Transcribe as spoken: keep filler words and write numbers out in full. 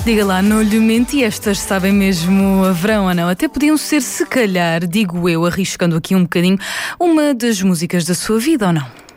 Diga lá, não lhe menti, estas sabem mesmo a verão ou não? Até podiam ser, se calhar, digo eu, arriscando aqui um bocadinho, uma das músicas da sua vida ou não?